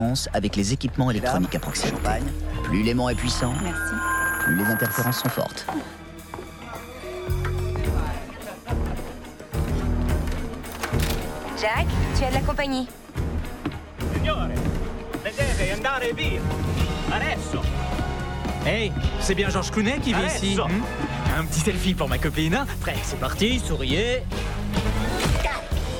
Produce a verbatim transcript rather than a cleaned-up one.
avec les équipements électroniques à proximité. Plus l'aimant est puissant, Merci. plus les interférences sont fortes. Jack, tu as de la compagnie. Signore, lei deve andare via. Adesso. Hey, c'est bien George Clooney qui vit ici. Adesso. hmm Un petit selfie pour ma copine. Prêt, c'est parti, souriez.